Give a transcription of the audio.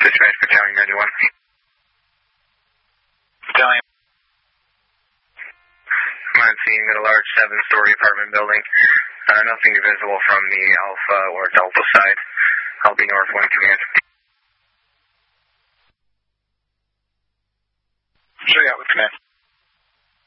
Dispatch Battalion 91. Battalion. I'm seeing a large 7-story apartment building. Nothing visible from the Alpha or Delta side. I'll be North 1 Command. Show you out with command.